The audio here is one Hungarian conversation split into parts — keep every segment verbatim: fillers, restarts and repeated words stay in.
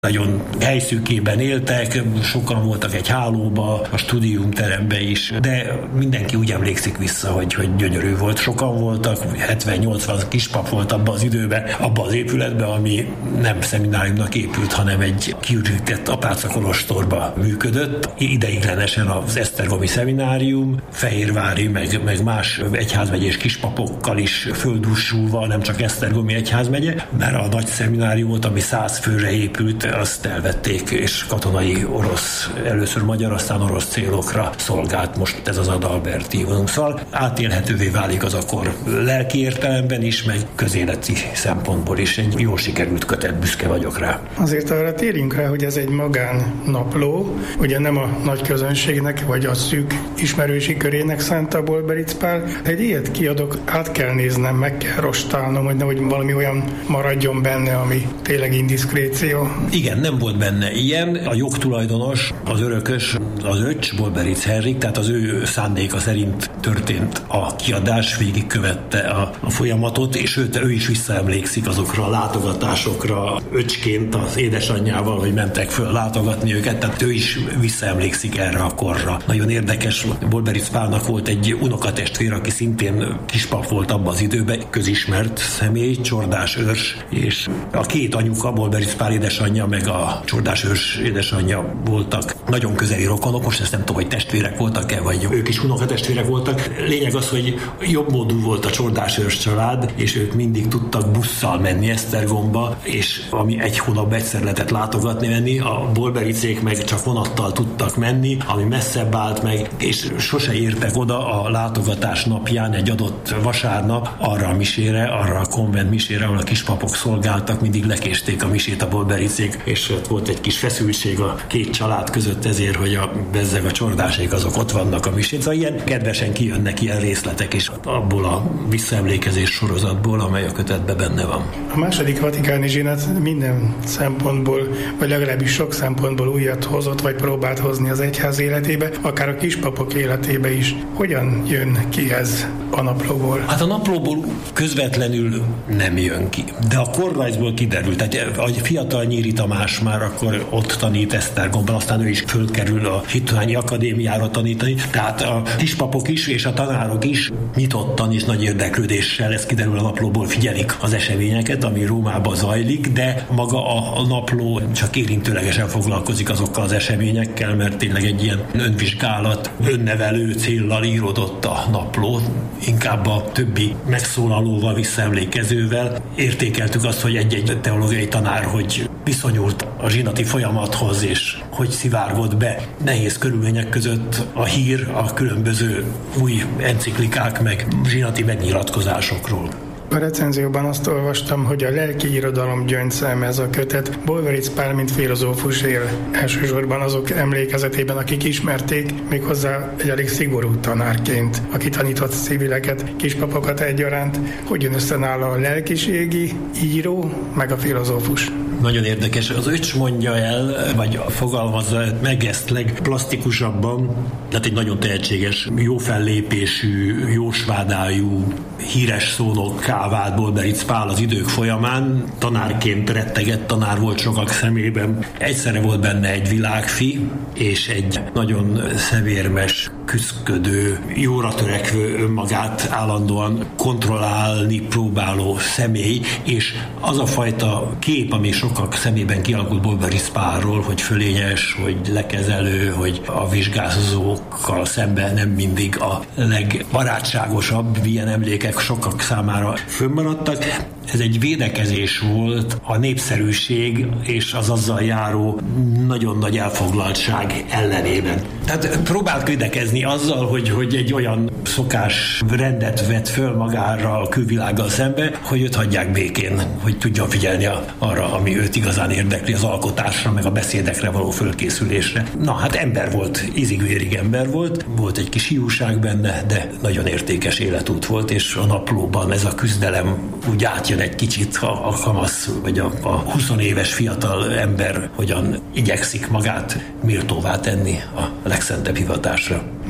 nagyon helyszűkében éltek, sokan voltak egy hálóba, a stúdiumterembe is, de mindenki úgy emlékszik vissza, hogy, hogy gyönyörű volt. Sokan voltak, hetven-nyolcvan kispap volt abban az időben, abban az épületben, ami nem szemináriumnak épült, hanem egy kiürített apácakolostorba működött. Ideiglenesen az esztergomi szeminárium, fehérvári, meg, meg más egyházmegyés kispapokkal is földúsulva, nem csak esztergomi egyházmegye, mert a nagy szemináriumot, ami száz főre épült, azt elvették, és katonai orosz, először magyar, aztán orosz célokra szolgált most ez az Adalberti. Szóval átélhetővé válik az akkor lelki értelemben is, meg közéleti szempontból is egy jól sikerült kötet, büszke vagyok rá. Azért arra térjünk rá, hogy ez egy magánnapló, ugye nem a nagy közönségnek, vagy a szűk ismerősi körének szánta a Bolberic Pál. Egy ilyet kiadok, át kell néznem, meg kell rostálnom, hogy nehogy valami olyan maradjon benne, ami tényleg indiszkréció. Igen, nem volt benne ilyen. A jogtulajdonos, az örökös, az öcs, Bolberic Henrik, tehát az ő szándéka szerint történt a kiadás, végigkövette a, a folyamatot, és ő, ő is visszaemlékszik azokra a látogatásokra, öcsként az édesanyjával, hogy mentek föl látogatni őket, tehát ő is visszaemlékszik erre a korra. Nagyon érdekes, Bolberic Pálnak volt egy unokatestvér, aki szintén kispap volt abban az időben, közismert személy, Csordás őrs, és a két anyuka, Bolberic Pál édesanyja, meg a Csordás őrs édesanyja voltak nagyon közeli rokonok, most ezt nem tudom, hogy testvérek voltak-e, vagy ők is unokatestvérek voltak. Lényeg az, hogy jobb módú volt a Csordás őrs család, és ők mindig tudtak busszal menni Esztergomba, és ami egy hónapban egyszer lehetett látogatni menni, a Bolbericék meg csak vonattal tudtak menni, ami messzebb állt meg, és sose értek oda a látogatás napján, egy adott vasárnap arra a misére, arra a konvent misére, ahol a kispapok szolgáltak, mindig lekésték a misét a Bolbericék, és volt egy kis feszültség a két család között ezért, hogy a bezzeg a Csordásék azok ott vannak a misén. Szóval ilyen kedvesen kijönnek ilyen részletek is abból a visszaemlékezés sorozatból, amely a kötetben benne van. A második vatikáni zsinat minden szempontból, vagy legalábbis sok szempontból újat hozott, vagy próbált hozni az egyház életébe, akár a kispapok életébe is. Hogyan jön ki ez a naplóból? Hát a naplóból közvetlenül nem jön ki, de a korrajzból kiderült. Tehát a fiatal Nyíri Tamás már akkor ott tanít Esztergomban, aztán ő is fölkerül a Hittuányi Akadémiára tanítani, tehát a kispapok is és a tanárok is nyitottan és nagy érdeklődéssel, ez kiderül a naplóból, figyelik az eseményeket, ami Rómában zajlik, de maga a, a napló csak érintőlegesen foglalkozik azokkal az eseményekkel, mert tényleg egy ilyen önvizsgálat, önnevelő céllal íródott a napló, inkább a többi megszólalóval, visszaemlékezővel. Értékeltük azt, hogy egy-egy teológiai tanár, hogy viszonyult a zsinati folyamathoz, és hogy szivárgott be nehéz körülmények között a hír a különböző új enciklikák meg zsinati megnyilatkozásokról. A recenzióban azt olvastam, hogy a lelki irodalom gyöngyszeme ez a kötet. Bolberic Pál, mint filozófus él elsősorban azok emlékezetében, akik ismerték, méghozzá egy elég szigorú tanárként, aki tanított civileket, kispapokat egyaránt. Hogy jön össze nála a lelkiségi író, meg a filozófus? Nagyon érdekes. Az öcs mondja el, vagy fogalmazza meg ezt legplastikusabban, tehát egy nagyon tehetséges, jó fellépésű, jósvádájú, híres szónokká vált Bolberic Pál az idők folyamán. Tanárként rettegett tanár volt sokak szemében. Egyszerre volt benne egy világfi, és egy nagyon szevérmes, küszködő, jóra törekvő, önmagát állandóan kontrollálni próbáló személy, és az a fajta kép, ami sokak szemében kialakult Bolberic Pálról, hogy fölényes, hogy lekezelő, hogy a vizsgázókkal szemben nem mindig a legbarátságosabb, ilyen emlékek sokak számára fönnmaradtak. Ez egy védekezés volt a népszerűség és az azzal járó nagyon nagy elfoglaltság ellenében. Tehát próbált védekezni azzal, hogy, hogy egy olyan szokás rendet vett föl magára a külvilággal szembe, hogy őt hagyják békén, hogy tudjon figyelni arra, ami őt igazán érdekli, az alkotásra, meg a beszédekre való fölkészülésre. Na, hát ember volt, ízig-vérig ember volt, volt egy kis hiúság benne, de nagyon értékes életút volt, és a naplóban ez a küzdelem úgy átjön egy kicsit a, a kamasz, vagy a, a huszonéves fiatal ember hogyan igyekszik magát méltóvá tenni a legszentebb hivatásra.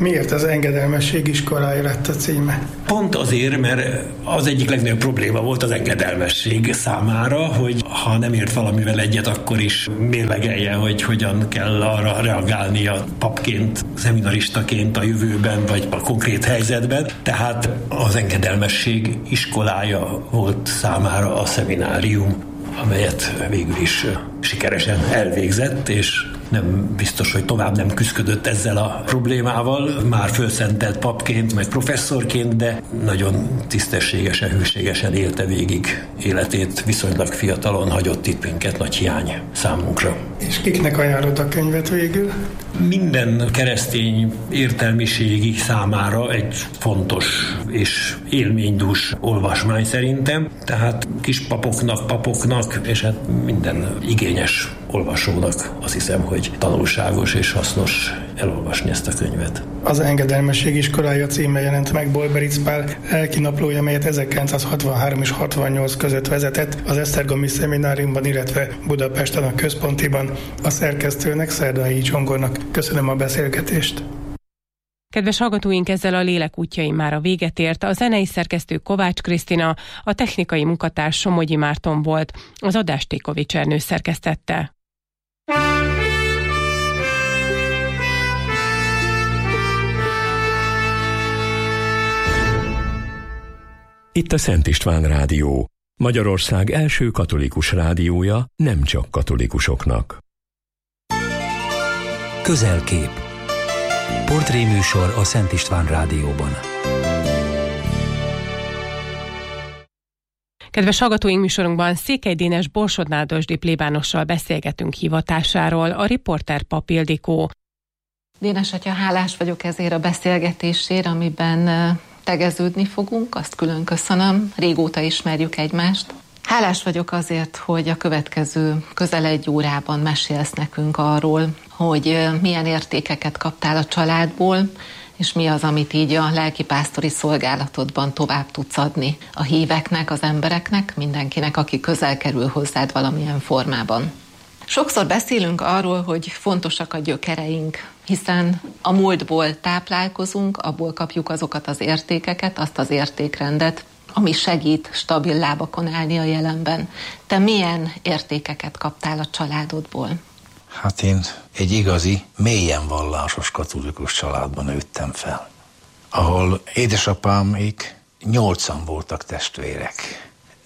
Miért az engedelmesség iskolája lett a címe? Pont azért, mert az egyik legnagyobb probléma volt az engedelmesség számára, hogy ha nem ért valamivel egyet, akkor is mérlegelje, hogy hogyan kell arra reagálnia papként, szeminaristaként a jövőben, vagy a konkrét helyzetben. Tehát az engedelmesség iskolája volt számára a szeminárium, amelyet végül is sikeresen elvégzett, és nem biztos, hogy tovább nem küszködött ezzel a problémával, már fölszentelt papként, meg professzorként, de nagyon tisztességesen, hűségesen élte végig életét, viszonylag fiatalon hagyott itt minket, nagy hiány számunkra. És kiknek ajánlod a könyvet végül? Minden keresztény értelmiségi számára egy fontos és élménydús olvasmány szerintem, tehát kispapoknak, papoknak, és hát minden igényes olvasónak azt hiszem, hogy tanulságos és hasznos elolvasni ezt a könyvet. Az Engedelmesség iskolája címe jelent meg Bolberic Pál lelkinaplója, melyet ezerkilencszázhatvanhárom és hatvannyolc között vezetett az Esztergomi Szemináriumban, illetve Budapesten a Központiban. A szerkesztőnek, Szerdai Csongornak köszönöm a beszélgetést. Kedves hallgatóink, ezzel a Lélek útjain már a véget ért. A zenei szerkesztő Kovács Krisztina, a technikai munkatárs Somogyi Márton volt, az adást Tékovics Ernő szerkesztette. Itt a Szent István Rádió, Magyarország első katolikus rádiója, nem csak katolikusoknak. Közelkép. Portréműsor a Szent István Rádióban. Kedves hallgatóink, műsorunkban Székely Dénes Borsod-Nádasdy plébánossal beszélgetünk hivatásáról, a riporter Pap Ildikó. Dénes atya, hálás vagyok ezért a beszélgetésért, amiben tegeződni fogunk, azt külön köszönöm, régóta ismerjük egymást. Hálás vagyok azért, hogy a következő közel egy órában mesélsz nekünk arról, hogy milyen értékeket kaptál a családból, és mi az, amit így a lelkipásztori szolgálatodban tovább tudsz adni a híveknek, az embereknek, mindenkinek, aki közel kerül hozzád valamilyen formában. Sokszor beszélünk arról, hogy fontosak a gyökereink, hiszen a múltból táplálkozunk, abból kapjuk azokat az értékeket, azt az értékrendet, ami segít stabil lábakon állni a jelenben. Te milyen értékeket kaptál a családodból? Hát én egy igazi, mélyen vallásos katolikus családban nőttem fel, ahol édesapámék nyolcan voltak testvérek,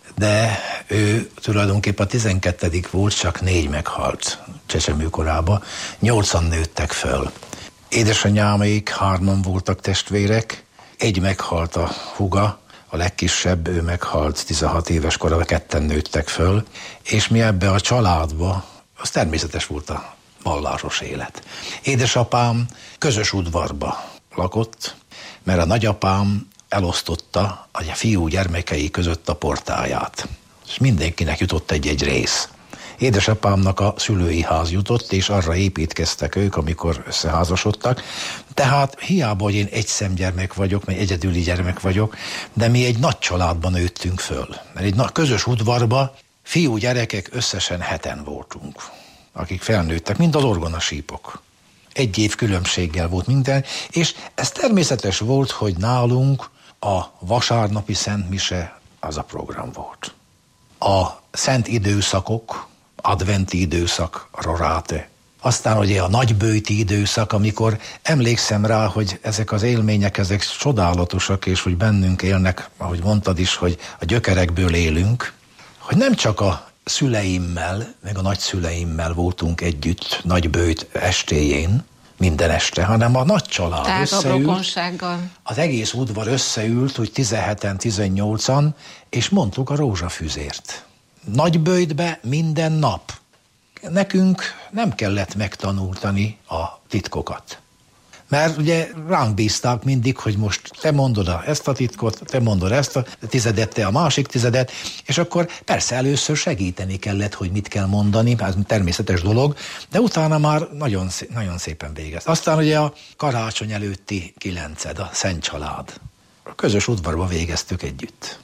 de ő tulajdonképpen a tizenkettedik volt, csak négy meghalt csecsemőkorában, nyolcan nőttek föl. Édesanyámék hárman voltak testvérek, egy meghalt a húga, a legkisebb, ő meghalt tizenhat éves korában, ketten nőttek föl, és mi ebbe a családba, az természetes volt a vallásos élet. Édesapám közös udvarba lakott, mert a nagyapám elosztotta a fiú gyermekei között a portáját, és mindenkinek jutott egy-egy rész. Édesapámnak a szülői ház jutott, és arra építkeztek ők, amikor összeházasodtak. Tehát hiába, hogy én egy szemgyermek vagyok, meg egyedüli gyermek vagyok, de mi egy nagy családban nőttünk föl. Mert egy közös udvarba fiú gyerekek összesen heten voltunk, akik felnőttek, mind az orgonasípok. Egy év különbséggel volt minden, és ez természetes volt, hogy nálunk a vasárnapi szentmise az a program volt. A szent időszakok, adventi időszak, roráte, aztán ugye a nagybőjti időszak, amikor emlékszem rá, hogy ezek az élmények, ezek csodálatosak, és hogy bennünk élnek, ahogy mondtad is, hogy a gyökerekből élünk, hogy nem csak a szüleimmel, meg a nagyszüleimmel voltunk együtt nagybőjt estéjén, minden este, hanem a nagy család összeült, az egész udvar összeült, úgy tizenheten, tizennyolcan, és mondtuk a rózsafüzért. Nagybőjtbe minden nap. Nekünk nem kellett megtanultani a titkokat. Mert ugye ránk bízták mindig, hogy most te mondod ezt a titkot, te mondod ezt a tizedet, te a másik tizedet, és akkor persze először segíteni kellett, hogy mit kell mondani, ez természetes dolog, de utána már nagyon, nagyon szépen végezt. Aztán ugye a karácsony előtti kilenced, a Szent Család. A közös udvarba végeztük együtt.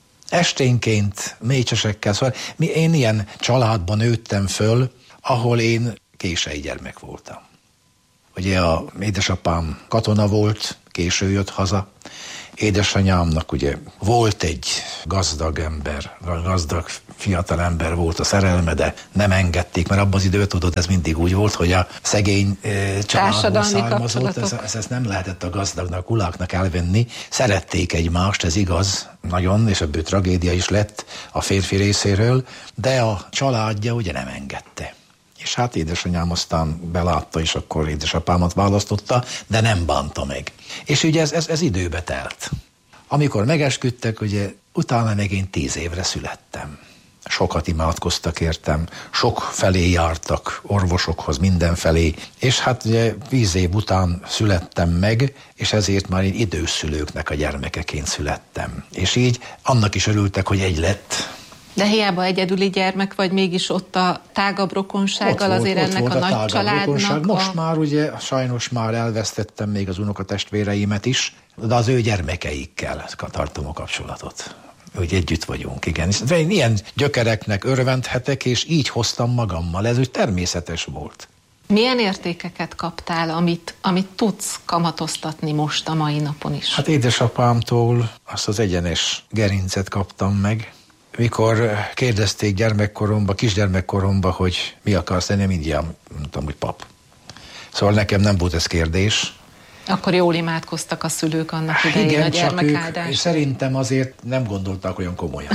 Esténként, mécsesekkel, szóval mi, én ilyen családban nőttem föl, ahol én kései gyermek voltam. Ugye a édesapám katona volt, késő jött haza. Édesanyámnak ugye volt egy gazdag ember, gazdag fiatal ember volt a szerelme, de nem engedték, mert abban az időt tudod, ez mindig úgy volt, hogy a szegény e, családból származott, ez, ez, ez nem lehetett a gazdagnak, a kuláknak elvenni. Szerették egymást, ez igaz, nagyon, és ebből tragédia is lett a férfi részéről, de a családja ugye nem engedte. És hát édesanyám aztán belátta, és akkor édesapámat választotta, de nem bánta meg. És ugye ez, ez, ez időbe telt. Amikor megesküdtek, ugye utána meg én tíz évre születtem. Sokat imádkoztak értem, sok felé jártak orvosokhoz, mindenfelé, és hát ugye tíz év után születtem meg, és ezért már én időszülőknek a gyermekeként születtem. És így annak is örültek, hogy egy lett. De hiába egyedüli gyermek vagy, mégis ott a tágabb rokonsággal ott azért volt, ennek a, a nagy családnak. Most a... már ugye sajnos már elvesztettem még az unokatestvéreimet is, de az ő gyermekeikkel tartom a kapcsolatot. Úgy együtt vagyunk, igen. De én ilyen gyökereknek örvendhetek, és így hoztam magammal. Ez úgy természetes volt. Milyen értékeket kaptál, amit, amit tudsz kamatoztatni most a mai napon is? Hát édesapámtól azt az egyenes gerincet kaptam meg. Mikor kérdezték gyermekkoromba, kisgyermekkoromba, hogy mi akarsz lenni, mindjárt mondtam, hogy pap. Szóval nekem nem volt ez kérdés. Akkor jól imádkoztak a szülők annak idején. Igen, a gyermekáldás. És szerintem azért nem gondolták olyan komolyan.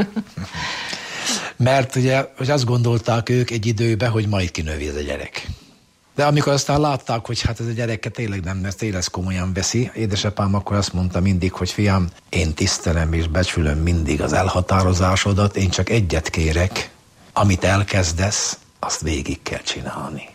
Mert ugye hogy azt gondolták ők egy időben, hogy majd kinövi ez a gyerek. De amikor aztán látták, hogy hát ez a gyereket tényleg nem lesz, tényleg komolyan veszi, édesapám akkor azt mondta mindig, hogy fiam, én tisztelem és becsülöm mindig az elhatározásodat, én csak egyet kérek, amit elkezdesz, azt végig kell csinálni.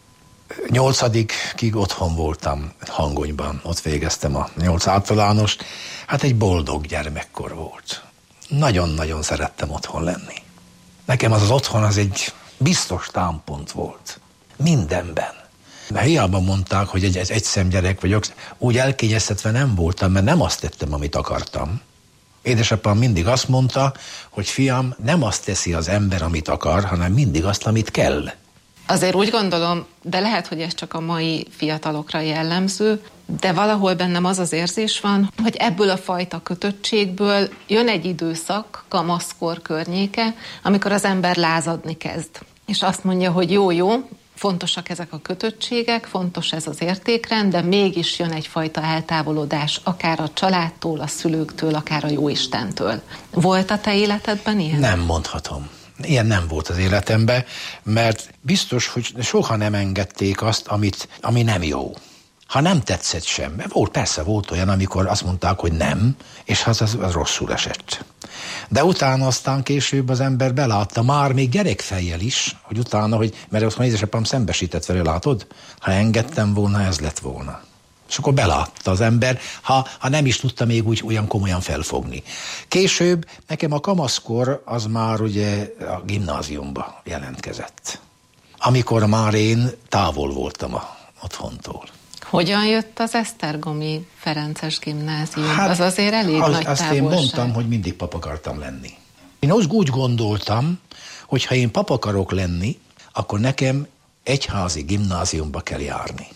Nyolcadikig otthon voltam Hangonyban, ott végeztem a nyolc általánost, hát egy boldog gyermekkor volt. Nagyon-nagyon szerettem otthon lenni. Nekem az az otthon az egy biztos támpont volt. Mindenben. De hiába mondták, hogy egy, egy egyszem gyerek vagyok, úgy elkényeztetve nem voltam, mert nem azt tettem, amit akartam. Édesapám mindig azt mondta, hogy fiam, nem azt teszi az ember, amit akar, hanem mindig azt, amit kell. Azért úgy gondolom, de lehet, hogy ez csak a mai fiatalokra jellemző, de valahol bennem az az érzés van, hogy ebből a fajta kötöttségből jön egy időszak, kamaszkor környéke, amikor az ember lázadni kezd. És azt mondja, hogy jó-jó, fontosak ezek a kötöttségek, fontos ez az értékrend, de mégis jön egyfajta eltávolodás, akár a családtól, a szülőktől, akár a Jóistentől. Volt a te életedben ilyen? Nem mondhatom. Ilyen nem volt az életemben, mert biztos, hogy soha nem engedték azt, amit, ami nem jó. Ha nem tetszett sem. Volt, persze volt olyan, amikor azt mondták, hogy nem, és az, az, az rosszul esett. De utána aztán később az ember belátta, már még gyerekfejjel is, hogy utána, hogy, mert ott már édesapám szembesített vele, látod? Ha engedtem volna, ez lett volna. És akkor belátta az ember, ha, ha nem is tudta még úgy olyan komolyan felfogni. Később nekem a kamaszkor az már ugye a gimnáziumba jelentkezett. Amikor már én távol voltam a otthontól. Hogyan jött az Esztergomi Ferences Gimnázium? Hát, az azért elég az, nagy távolság. Azt én mondtam, hogy mindig pap akartam lenni. Én azt úgy gondoltam, hogy ha én pap akarok lenni, akkor nekem egyházi gimnáziumba kell járni.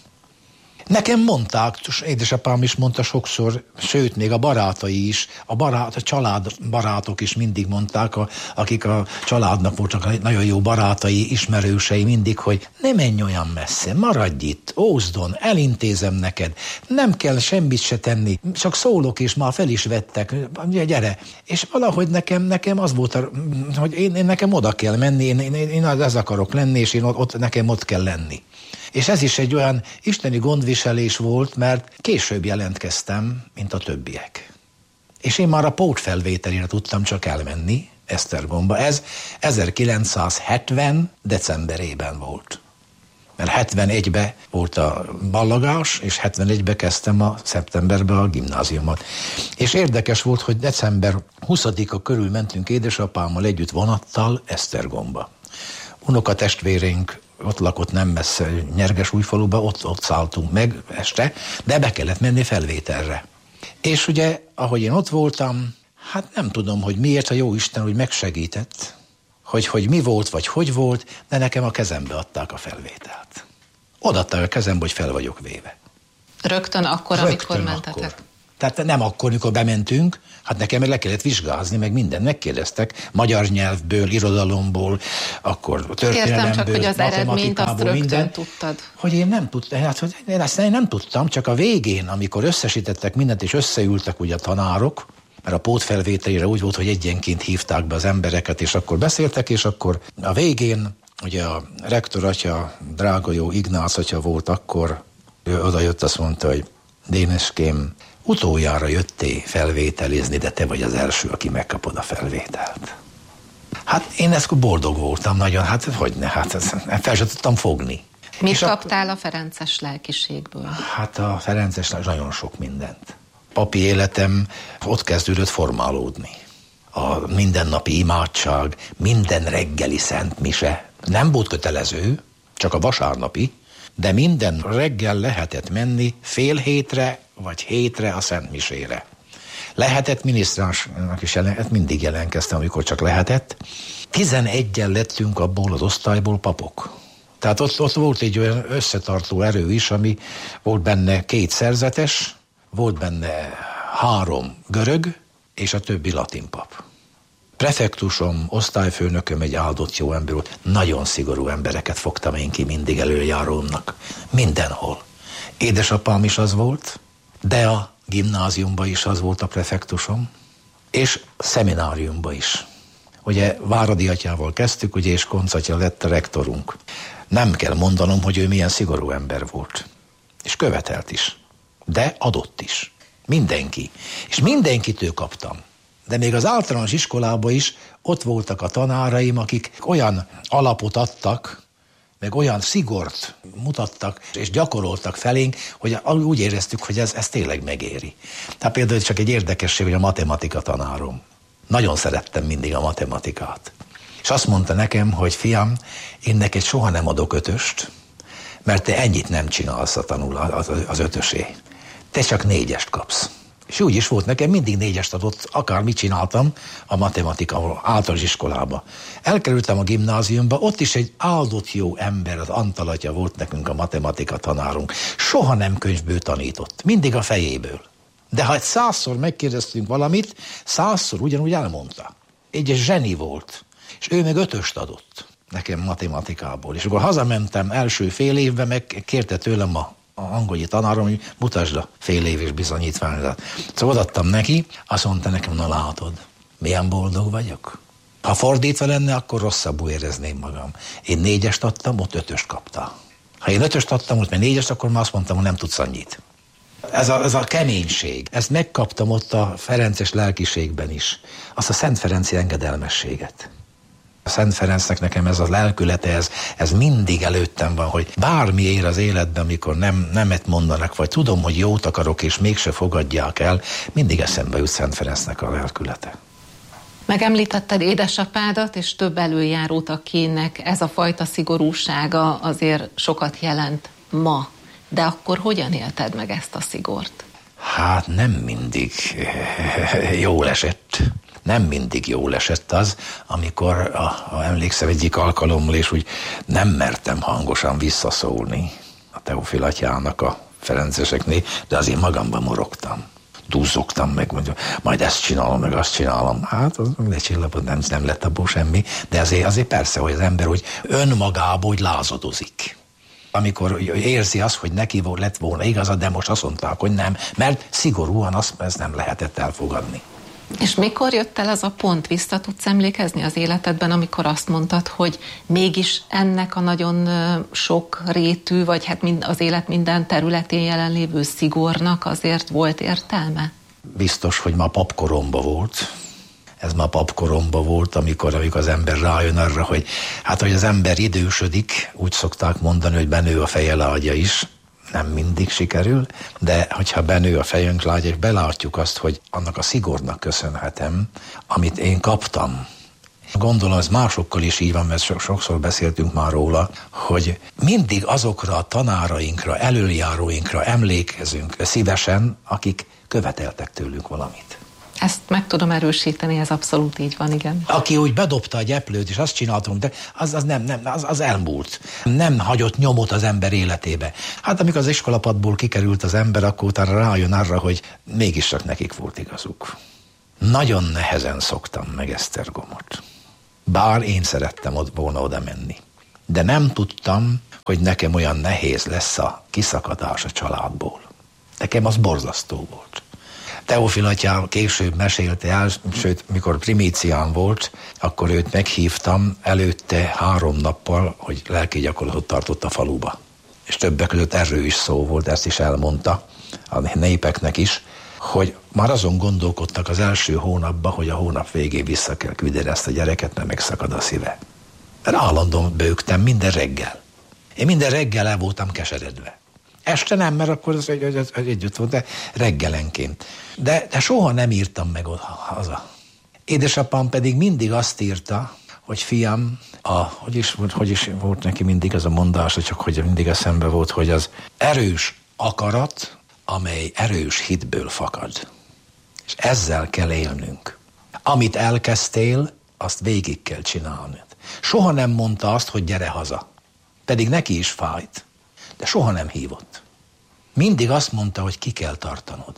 Nekem mondták, édesapám is mondta sokszor, sőt, még a barátai is, a, barát, a családbarátok is mindig mondták, a, akik a családnak voltak nagyon jó barátai, ismerősei mindig, hogy ne menj olyan messze, maradj itt, Ózdon, elintézem neked, nem kell semmit se tenni, csak szólok és már fel is vettek, gyere. És valahogy nekem, nekem az volt, hogy én, én nekem oda kell menni, én, én, én ez akarok lenni, és én ott, nekem ott kell lenni. És ez is egy olyan isteni gondviselés volt, mert később jelentkeztem, mint a többiek. És én már a pótfelvételére tudtam csak elmenni Esztergomba. Ez ezerkilencszázhetven decemberében volt. Mert hetvenegyben volt a ballagás, és hetvenegyben kezdtem a szeptemberben a gimnáziumot. És érdekes volt, hogy december huszadika körül mentünk édesapámmal együtt vonattal Esztergomba. Unokatestvéreink ott lakott nem messze Nyergesújfaluba, ott, ott szálltunk meg este, de be kellett menni felvételre. És ugye, ahogy én ott voltam, hát nem tudom, hogy miért a Jóisten úgy megsegített, hogy, hogy mi volt, vagy hogy volt, de nekem a kezembe adták a felvételt. Odaadták a kezembe, hogy fel vagyok véve. Rögtön akkor, Rögtön amikor mentetek? Akkor. Tehát nem akkor, mikor bementünk, hát nekem meg le kellett vizsgázni, meg mindent megkérdeztek, magyar nyelvből, irodalomból, akkor történelemből, Értem, csak hogy az eredményt azt rögtön minden, tudtad. Hogy én nem tudtam, hát, hogy én ezt én nem tudtam, csak a végén, amikor összesítettek mindent, és összeültek ugye a tanárok, mert a pótfelvételére úgy volt, hogy egyenként hívták be az embereket, és akkor beszéltek, és akkor a végén, ugye a rektor atya, drága jó Ignác atya volt akkor, ő odajött, azt mondta, hogy Déneském, utoljára jöttél felvételizni, de te vagy az első, aki megkapod a felvételt. Hát én ezt boldog voltam nagyon, hát hogyne, hát fel sem tudtam fogni. Mit és kaptál a, a ferences lelkiségből? Hát a ferences nagyon sok mindent. Papi életem ott kezdődött formálódni. A mindennapi imádság, minden reggeli szentmise nem volt kötelező, csak a vasárnapi, de minden reggel lehetett menni fél hétre vagy hétre a szentmisére. Lehetett minisztránsnak is jelen, mindig jelentkeztem, amikor csak lehetett. Tizenegyen lettünk abból az osztályból papok. Tehát ott, ott volt egy olyan összetartó erő is, ami volt benne két szerzetes, volt benne három görög, és a többi latin pap. Prefektusom, osztályfőnököm egy áldott jó ember volt. Nagyon szigorú embereket fogtam én ki mindig előjárómnak. Mindenhol. Édesapám is az volt, de a gimnáziumban is az volt a prefektusom, és a szemináriumban is. Ugye Váradi atyával kezdtük, ugye, és Koncz atya lett a rektorunk. Nem kell mondanom, hogy ő milyen szigorú ember volt. És követelt is. De adott is. Mindenki. És mindenkitől kaptam. De még az általános iskolában is ott voltak a tanáraim, akik olyan alapot adtak, meg olyan szigort mutattak, és gyakoroltak felénk, hogy úgy éreztük, hogy ez, ez tényleg megéri. Tehát például csak egy érdekesség, hogy a matematika tanárom. Nagyon szerettem mindig a matematikát. És azt mondta nekem, hogy fiam, én neked soha nem adok ötöst, mert te ennyit nem csinálsz a tanul az, az ötösé. Te csak négyest kapsz. És úgy is volt, nekem mindig négyest adott, akármit csináltam a matematika általános iskolába. Elkerültem a gimnáziumba, ott is egy áldott jó ember, az Antal atya volt nekünk a matematika tanárunk. Soha nem könyvből tanított, mindig a fejéből. De ha egy százszor megkérdeztünk valamit, százszor ugyanúgy elmondta. Egy zseni volt, és ő meg ötöst adott nekem matematikából. És akkor hazamentem első fél évben, meg kérte tőlem a a angolnyi tanárom, hogy mutasd a fél éves bizonyítványodat. Szóval odaadtam neki, azt mondta nekem, na látod, milyen boldog vagyok. Ha fordítva lenne, akkor rosszabbul érezném magam. Én négyest adtam, ott ötöst kapta. Ha én ötöst adtam, ott meg négyest, akkor már azt mondtam, hogy nem tudsz annyit. Ez a, ez a keménység, ezt megkaptam ott a ferences lelkiségben is. Azt a Szent Ferenci engedelmességet. A Szent Ferencnek nekem ez a lelkülete, ez, ez mindig előttem van, hogy bármi ér az életben, amikor nem, nemet mondanak, vagy tudom, hogy jót akarok, és mégse fogadják el, mindig eszembe jut Szent Ferencnek a lelkülete. Megemlítetted édesapádat, és több előjárót, akinek ez a fajta szigorúsága azért sokat jelent ma. De akkor hogyan élted meg ezt a szigort? Hát nem mindig jól esett. Nem mindig jól esett az, amikor a, a, emlékszem egyik alkalommal, és úgy nem mertem hangosan visszaszólni a Teofil atyának a ferenceseknél, de azért magamban morogtam. Duzzogtam meg, mondjuk, majd ezt csinálom, meg azt csinálom. Hát az lecsillapod, nem, nem lett abból semmi, de azért, azért persze, hogy az ember úgy önmagából úgy lázadozik. Amikor érzi azt, hogy neki lett volna igaza, de most azt mondták, hogy nem, mert szigorúan azt ez nem lehetett elfogadni. És mikor jött el az a pont, vissza tudsz emlékezni az életedben, amikor azt mondtad, hogy mégis ennek a nagyon sok rétű, vagy hát az élet minden területén jelenlévő szigornak azért volt értelme? Biztos, hogy ma papkoromba volt. Ez ma papkoromba volt, amikor, amikor az ember rájön arra, hogy hát, hogy az ember idősödik, úgy szokták mondani, hogy benő a feje lágya is. Nem mindig sikerül, de hogyha benő a fejünk lágy, és belátjuk azt, hogy annak a szigornak köszönhetem, amit én kaptam. Gondolom, ez másokkal is így van, mert sokszor beszéltünk már róla, hogy mindig azokra a tanárainkra, előjáróinkra emlékezünk szívesen, akik követeltek tőlünk valamit. Ezt meg tudom erősíteni, ez abszolút így van, igen. Aki úgy bedobta a gyeplőt, és azt csináltunk, de az, az nem, nem az, az elmúlt. Nem hagyott nyomot az ember életébe. Hát amikor az iskolapadból kikerült az ember, akkor utána rájön arra, hogy mégis csak nekik volt igazuk. Nagyon nehezen szoktam meg Esztergomot. Bár én szerettem volna oda menni. De nem tudtam, hogy nekem olyan nehéz lesz a kiszakadás a családból. Nekem az borzasztó volt. Teofil atyám később mesélte el, sőt, mikor primícián volt, akkor őt meghívtam előtte három nappal, hogy lelki gyakorlatot tartott a faluba. És többek között erről is szó volt, ezt is elmondta a népeknek is, hogy már azon gondolkodtak az első hónapban, hogy a hónap végén vissza kell küldeni ezt a gyereket, mert megszakad a szíve. Mert állandóan bőgtem minden reggel. Én minden reggel el voltam keseredve. Este nem, mert akkor az egy, egy, egy, együtt volt, de reggelenként. De, de soha nem írtam meg haza. Édesapám pedig mindig azt írta, hogy fiam, a, hogy, is, hogy is volt neki mindig az a mondás, csak hogy mindig eszembe volt, hogy az erős akarat, amely erős hitből fakad. És ezzel kell élnünk. Amit elkezdtél, azt végig kell csinálni. Soha nem mondta azt, hogy gyere haza. Pedig neki is fájt. De soha nem hívott. Mindig azt mondta, hogy ki kell tartanod.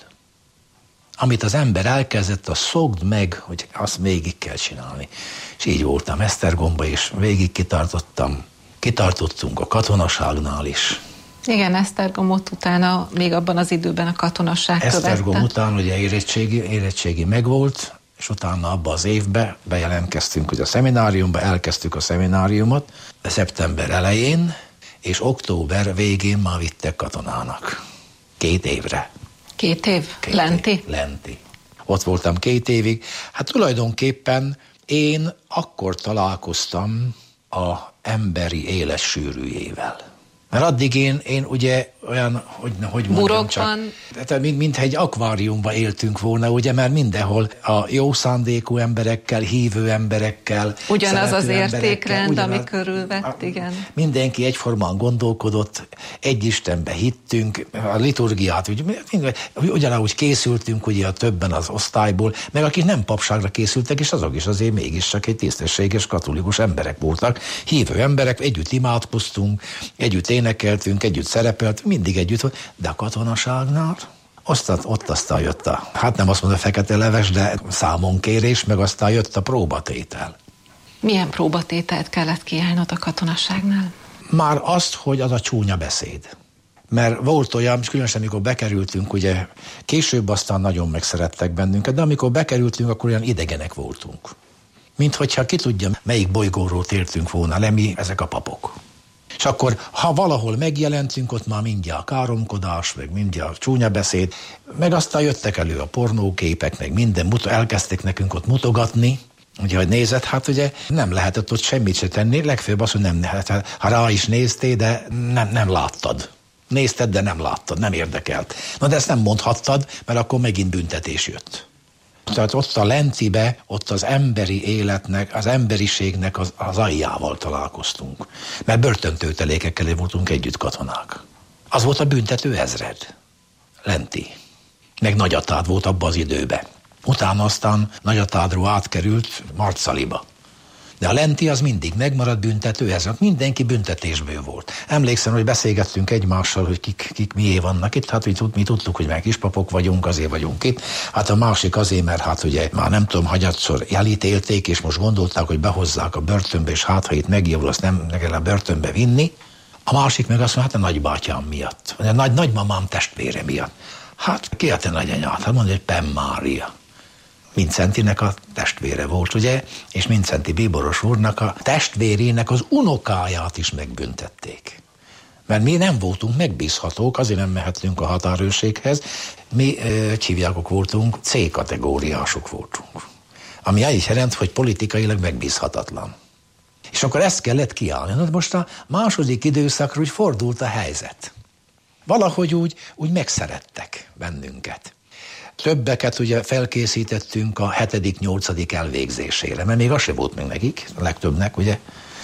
Amit az ember elkezdett, azt szokd meg, hogy azt végig kell csinálni. És így voltam Esztergomba, és végig kitartottam. Kitartottunk a katonaságnál is. Igen, Esztergomot utána, még abban az időben a katonaság követte. Esztergom után ugye érettségi, érettségi megvolt, és utána abban az évben bejelentkeztünk, hogy a szemináriumba, elkezdtük a szemináriumot szeptember elején, és október végén már vittek katonának. Két évre. Két év? Két lenti? Év, lenti. Ott voltam két évig. Hát tulajdonképpen én akkor találkoztam a emberi élet sűrűjével. Mert addig én, én ugye olyan, hogy, hogy mondjam csak, tehát mint, mint egy akváriumban éltünk volna, ugye, mert mindenhol a jó szándékú emberekkel, hívő emberekkel, ugyanaz az értékrend, emberekkel, ugyanaz, ami körülvett, igen. Mindenki egyformán gondolkodott, egy Istenbe hittünk, a liturgiát, ugye, ugyanúgy készültünk ugye a többen az osztályból, meg akik nem papságra készültek, és azok is azért mégis csak egy tisztességes katolikus emberek voltak, hívő emberek, együtt imádkoztunk, együtt énekeltünk, együtt szerepeltünk, mindig együtt volt, de a katonaságnál ott, ott aztán jött a, hát nem azt mondom a fekete leves, de számonkérés, meg aztán jött a próbatétel. Milyen próbatételt kellett kiállnod a katonaságnál? Már azt, hogy az a csúnya beszéd. Mert volt olyan, és különösen amikor bekerültünk, ugye később aztán nagyon megszerettek bennünket, de amikor bekerültünk, akkor olyan idegenek voltunk. Mint hogyha ki tudja, melyik bolygóról tértünk volna le mi, ezek a papok. És akkor, ha valahol megjelentünk, ott már mindjárt káromkodás, meg mindjárt csúnya beszéd, meg aztán jöttek elő a pornóképek, meg minden, elkezdték nekünk ott mutogatni, ugye, hogy nézed, hát ugye nem lehetett ott semmit se tenni, legfőbb az, hogy nem lehetett, ha rá is néztél, de nem, nem láttad. Nézted, de nem láttad, nem érdekelt. Na de ezt nem mondhattad, mert akkor megint büntetés jött. Tehát ott a lentibe, ott az emberi életnek, az emberiségnek az, az aljával találkoztunk. Mert börtöntőtelékekkel voltunk együtt katonák. Az volt a büntető ezred. Lenti. Meg Nagyatád volt abban az időben. Utána aztán Nagyatádról átkerült Marcaliba. De a lenti az mindig megmaradt büntető ezred. Mindenki büntetésből volt. Emlékszem, hogy beszélgettünk egymással, hogy kik, kik mié vannak itt. Hát mi, mi tudtuk, hogy meg kispapok vagyunk, azért vagyunk itt. Hát a másik azért, mert hát ugye már nem tudom, hanyatszor elítélték, és most gondolták, hogy behozzák a börtönbe, és hát ha itt megjavul, azt nem kell a börtönbe vinni. A másik meg azt mondja, hát a nagybátyám miatt, vagy a nagy, nagymamám testvére miatt. Hát ki a te nagyanyád? Hát mondja, hogy Penn Mária. Mincentinek a testvére volt, ugye? És Mincenti bíboros úrnak a testvérének az unokáját is megbüntették. Mert mi nem voltunk megbízhatók, azért nem mehetünk a határőrséghez. Mi hívjákok voltunk, C-kategóriások voltunk. Ami így jelent, hogy politikailag megbízhatatlan. És akkor ezt kellett kiállni. Na, most a második időszakra úgy fordult a helyzet. Valahogy úgy, úgy megszerettek bennünket. Többeket ugye felkészítettünk a hetedik, nyolcadik elvégzésére, mert még az se volt meg nekik, a legtöbbnek, ugye.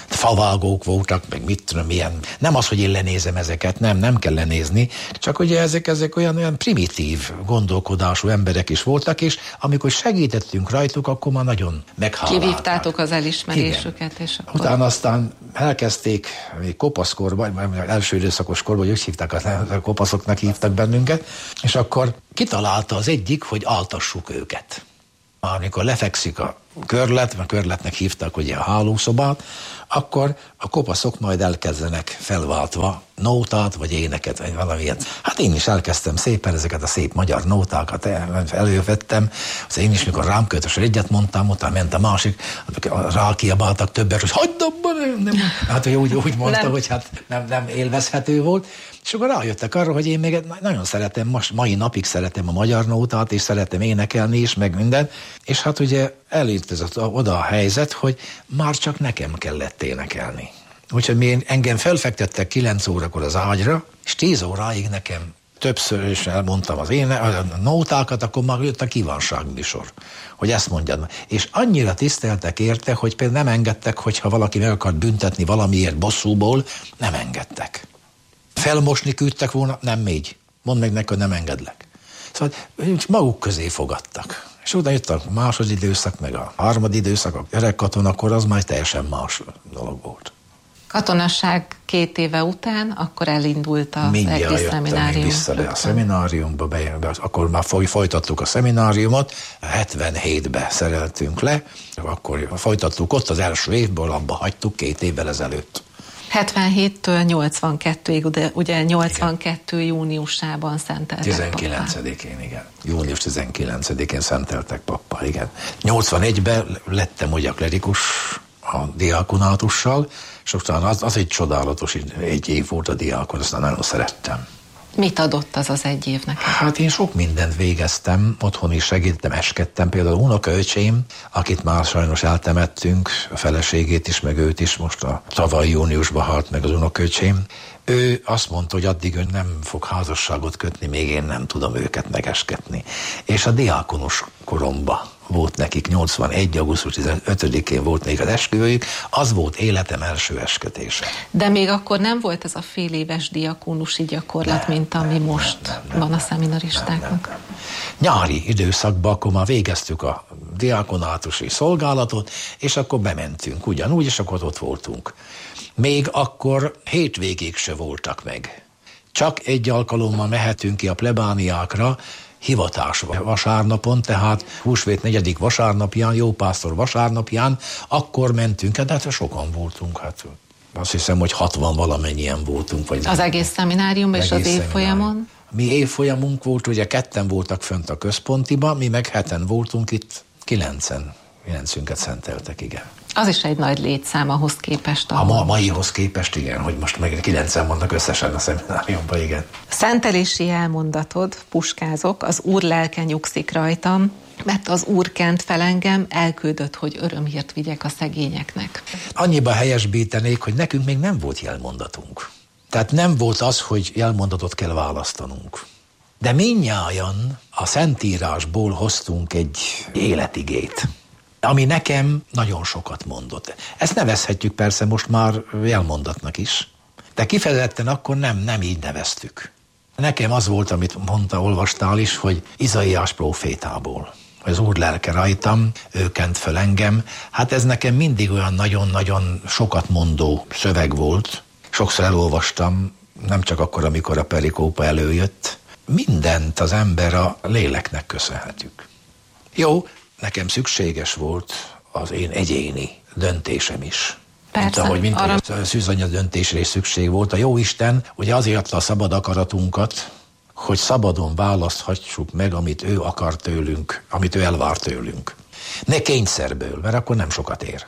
favágók voltak, meg mit tudom, milyen. Nem az, hogy én lenézem ezeket, nem, nem kell lenézni, csak ugye ezek, ezek olyan, olyan primitív gondolkodású emberek is voltak, és amikor segítettünk rajtuk, akkor már nagyon meghálálták. Kivívtátok az elismerésüket, igen. És akkor... Utána aztán elkezdték még kopaszkorban, első időszakos korban, hogy úgy hívták, a kopaszoknak hívtak bennünket, és akkor kitalálta az egyik, hogy altassuk őket. Amikor lefekszik a körlet, mert körletnek hívták ugye a hálószobát, akkor a kopaszok majd elkezdenek felváltva nótát, vagy éneket, vagy valamilyen. Hát én is elkezdtem szépen ezeket a szép magyar nótákat, elővettem. Én is, mikor rám kötös egyet mondtam, utána ment a másik, rákiabáltak többet, hogy hagyd abban! Nem. Hát úgy, úgy mondta, nem. hogy hát nem, nem élvezhető volt. És akkor rájöttek arra, hogy én még nagyon szeretem, most mai napig szeretem a magyar nótát, és szeretem énekelni is, meg minden. És hát ugye elérkezett oda a helyzet, hogy már csak nekem kellett énekelni. Úgyhogy még engem felfektettek kilenc órakor az ágyra, és tíz óráig nekem többször is elmondtam az én a nótákat, akkor már jött a kívánságműsor, hogy ezt mondjad. És annyira tiszteltek érte, hogy például nem engedtek, hogyha valaki meg akart büntetni valamiért bosszúból, nem engedtek. Felmosni küldtek volna, nem még. Mondd meg neki, hogy nem engedlek. Szóval maguk közé fogadtak. És utána jött a második időszak, meg a harmadik időszak, a öreg katonakor, az már teljesen más dolog volt. Katonasság két éve után, akkor elindult a egri szeminárium. Vissza be a szemináriumba, be, be, akkor már folytattuk a szemináriumot, hetvenhétben szereltünk le, akkor folytattuk ott az első évből, abba hagytuk két évvel ezelőtt. hetvenhéttől nyolcvankettőig, ugye, ugye nyolcvankettő igen. júniusában szenteltek tizenkilencedikén, pappá. Igen. Június tizenkilencedikén szenteltek pappá, igen. nyolcvanegyben lettem ugye klerikus a diákonátussal, és utána az, az egy csodálatos egy év volt a diákon, aztán nagyon szerettem. Mit adott az az egy év neked? Hát én sok mindent végeztem, otthon is segítettem, eskedtem. Például unokaöcsém, akit már sajnos eltemettünk, a feleségét is, meg őt is, most a tavaly júniusban halt meg az unokaöcsém. Ő azt mondta, hogy addig ön nem fog házasságot kötni, még én nem tudom őket megeskedni. És a diákonos koromba volt nekik, nyolcvanegy. augusztus tizenötödikén volt még az esküvőjük, az volt életem első eskedése. De még akkor nem volt ez a fél éves diakónusi gyakorlat, nem, mint ami nem, most nem, nem, van a szeminaristáknak? Nem, nem, nem. Nyári időszakban akkor már végeztük a diakonátusi szolgálatot, és akkor bementünk ugyanúgy, és akkor ott voltunk. Még akkor hétvégéig se voltak meg. Csak egy alkalommal mehetünk ki a plebániákra, hivatás vasárnapon, tehát húsvét negyedik vasárnapján, jópásztor vasárnapján, akkor mentünk, de hát sokan voltunk, hát azt hiszem, hogy hatvan valamennyien voltunk. Vagy az egész szemináriumban és az évfolyamon? Mi évfolyamunk volt, ugye ketten voltak fönt a központiba, mi meg heten voltunk itt, kilencen, kilencünket szenteltek, igen. Az is egy nagy létszám ahhoz képest. A ma, maihoz képest, igen, hogy most meg kilencen vannak összesen a szemináriumban, igen. Szentelési elmondatod, puskázok, az Úr lelke nyugszik rajtam, mert az Úr kent fel engem, elküldött, hogy örömhírt vigyek a szegényeknek. Annyiban helyesbítenék, hogy nekünk még nem volt jelmondatunk. Tehát nem volt az, hogy jelmondatot kell választanunk. De mindnyájan a Szentírásból hoztunk egy életigét, ami nekem nagyon sokat mondott. Ezt nevezhetjük persze most már jelmondatnak is, de kifejezetten akkor nem, nem így neveztük. Nekem az volt, amit mondta, olvastál is, hogy Izaiás prófétából, hogy az Úr lelke rajtam, ő kent föl engem. Hát ez nekem mindig olyan nagyon-nagyon sokat mondó szöveg volt. Sokszor elolvastam, nem csak akkor, amikor a perikópa előjött. Mindent az ember a léleknek köszönhetjük. Jó, nekem szükséges volt az én egyéni döntésem is. Persze, mint ahogy, mint arra... ahogy a szűzanya döntésre is szükség volt. A Jóisten ugye azért adta a szabad akaratunkat, hogy szabadon választhassuk meg, amit ő akar tőlünk, amit ő elvár tőlünk. Ne kényszerből, mert akkor nem sokat ér.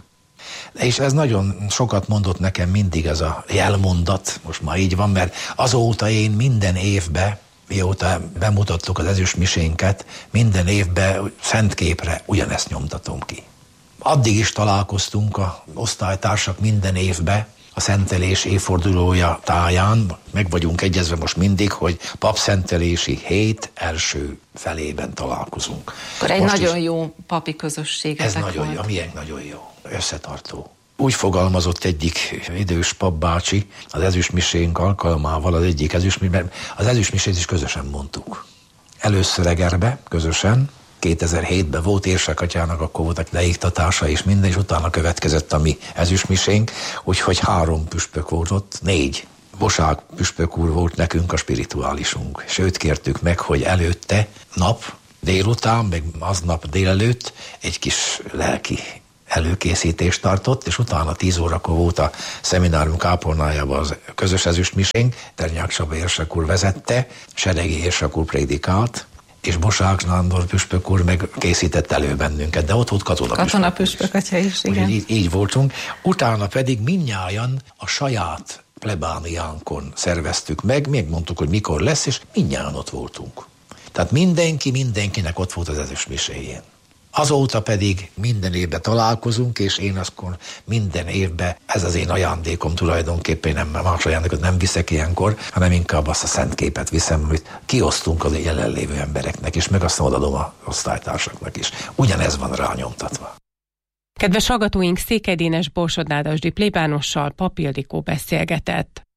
És ez nagyon sokat mondott nekem mindig ez a jelmondat, most már így van, mert azóta én minden évben, mióta bemutattuk az ezüstmisénket, minden évben szentképre ugyanezt nyomtatom ki. Addig is találkoztunk a osztálytársak minden évben, a szentelés évfordulója táján, meg vagyunk egyezve most mindig, hogy papszentelési hét első felében találkozunk. Akkor egy most nagyon jó papi közösség. Ez nagyon jó, milyen nagyon jó, összetartó. Úgy fogalmazott egyik idős papbácsi az ezüstmisénk alkalmával, az egyik ezüstmisén, az ezüstmisét is közösen mondtuk. Először Egerbe, közösen, kétezer-hétben volt Érsekatyának, akkor voltak leiktatása és minden, és utána következett a mi ezüstmisénk, úgyhogy három püspök volt ott, négy. Bosák püspök úr volt nekünk a spirituálisunk, és őt kértük meg, hogy előtte nap, délután, meg aznap délelőtt egy kis lelki előkészítést tartott, és utána tíz órakor volt a szeminárium kápolnájában az közös ezüstmisénk, Ternyák Csaba érsek úr vezette, Seregi érsek úr prédikált, és Bosák Nándor püspök úr meg készített elő bennünket, de ott volt katona, katona püspök atya is, igen. Így, így voltunk. Utána pedig mindnyájan a saját plebániánkon szerveztük meg, még mondtuk, hogy mikor lesz, és mindnyájan ott voltunk. Tehát mindenki, mindenkinek ott volt az ezüstmiséjén. Azóta pedig minden évben találkozunk, és én akkor minden évben, ez az én ajándékom tulajdonképpen, nem más ajándékot nem viszek ilyenkor, hanem inkább azt a szent képet viszem, amit kiosztunk az jelenlévő embereknek is, meg azt odaadom az osztálytársaknak is. Ugyanez van rányomtatva. Kedves hallgatóink, Székely Dénes Borsod-Nádasdy plébánossal, Pap Ildikó beszélgetett.